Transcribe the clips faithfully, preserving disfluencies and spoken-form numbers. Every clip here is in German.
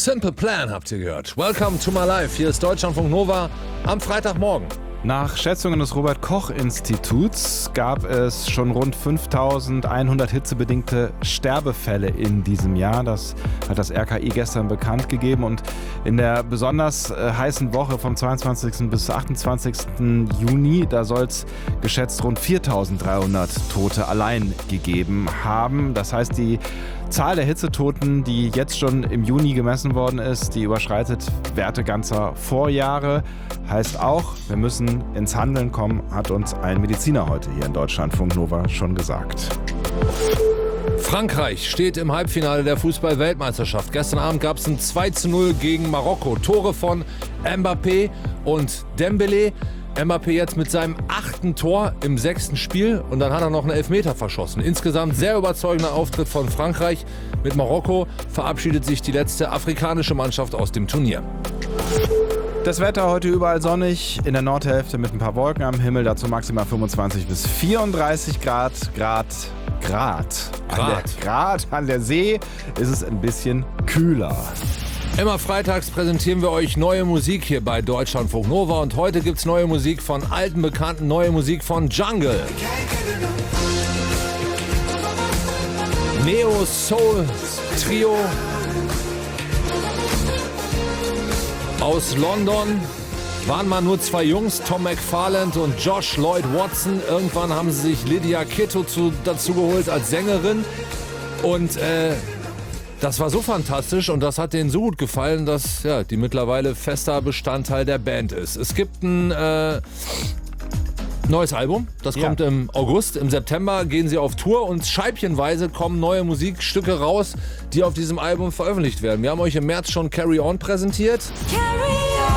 Simple Plan habt ihr gehört. Welcome to my life. Hier ist Deutschlandfunk Nova am Freitagmorgen. Nach Schätzungen des Robert-Koch-Instituts gab es schon rund fünftausendeinhundert hitzebedingte Sterbefälle in diesem Jahr. Das hat das R K I gestern bekannt gegeben. Und in der besonders äh, heißen Woche vom zweiundzwanzigsten bis achtundzwanzigsten Juni, da soll es geschätzt rund viertausenddreihundert Tote allein gegeben haben. Das heißt, die Zahl der Hitzetoten, die jetzt schon im Juni gemessen worden ist, die überschreitet Werte ganzer Vorjahre. Heißt auch, wir müssen ins Handeln kommen, hat uns ein Mediziner heute hier in Deutschlandfunk Nova schon gesagt. Frankreich steht im Halbfinale der Fußball-Weltmeisterschaft. Gestern Abend gab es ein zwei zu null gegen Marokko. Tore von Mbappé und Dembélé. Mbappé jetzt mit seinem achten Tor im sechsten Spiel und dann hat er noch einen Elfmeter verschossen. Insgesamt sehr überzeugender Auftritt von Frankreich. Mit Marokko verabschiedet sich die letzte afrikanische Mannschaft aus dem Turnier. Das Wetter heute überall sonnig, in der Nordhälfte mit ein paar Wolken am Himmel, dazu maximal fünfundzwanzig bis vierunddreißig Grad. Grad, Grad. An der, Grad an der See ist es ein bisschen kühler. Immer freitags präsentieren wir euch neue Musik hier bei Deutschlandfunk Nova und heute gibt's neue Musik von alten Bekannten, neue Musik von Jungle. Neo Soul Trio aus London. Waren mal nur zwei Jungs, Tom McFarland und Josh Lloyd Watson. Irgendwann haben sie sich Lydia Kitto zu, dazu geholt als Sängerin und äh, das war so fantastisch und das hat denen so gut gefallen, dass ja, die mittlerweile fester Bestandteil der Band ist. Es gibt ein äh, neues Album, das Ja. kommt im August. Im September gehen sie auf Tour und scheibchenweise kommen neue Musikstücke raus, die auf diesem Album veröffentlicht werden. Wir haben euch im März schon Carry On präsentiert. Carry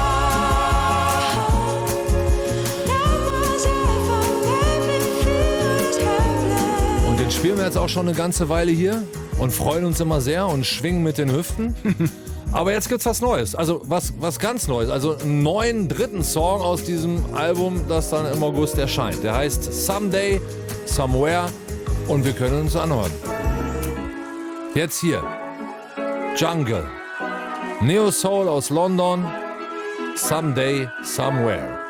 on. Und den spielen wir jetzt auch schon eine ganze Weile hier und freuen uns immer sehr und schwingen mit den Hüften. Aber jetzt gibt's was Neues, also was, was ganz Neues, also einen neuen dritten Song aus diesem Album, das dann im August erscheint. Der heißt Someday, Somewhere und wir können uns anhören. Jetzt hier, Jungle, Neo Soul aus London, Someday, Somewhere.